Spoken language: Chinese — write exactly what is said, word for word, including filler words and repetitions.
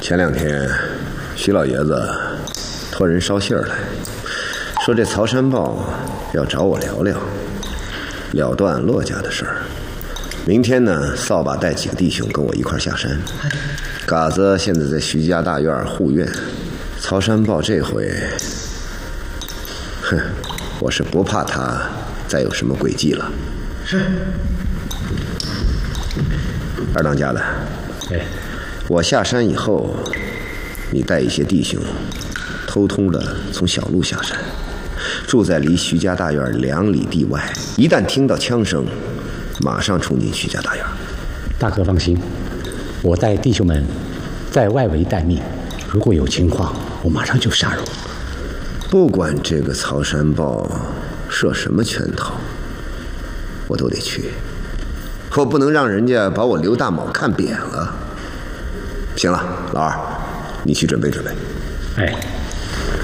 前两天，徐老爷子托人捎信儿来，说这曹山豹要找我聊聊，了断骆家的事儿。明天呢，扫把带几个弟兄跟我一块下山。嘎子现在在徐家大院护院，曹山豹这回，哼，我是不怕他再有什么诡计了。 是。 二当家的， 哎， 我下山以后，你带一些弟兄，偷偷的从小路下山，住在离徐家大院两里地外。一旦听到枪声，马上冲进徐家大院。 大哥放心，我带弟兄们在外围待命，如果有情况，我马上就杀入。 不管这个曹山豹设什么圈套，我都得去。我不能让人家把我刘大卯看扁了。行了，老二，你去准备准备。 哎。